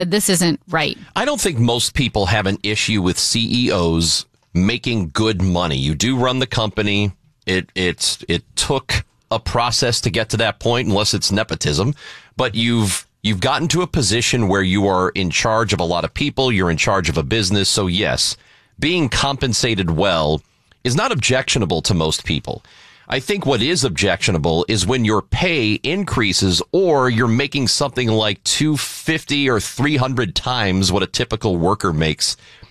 this isn't right. I don't think most people have an issue with CEOs making good money. You do run the company. It took a process to get to that point, unless it's nepotism. But you've gotten to a position where you are in charge of a lot of people. You're in charge of a business. So yes, being compensated well is not objectionable to most people. I think what is objectionable is when your pay increases or you're making something like 250 or 300 times what a typical worker makes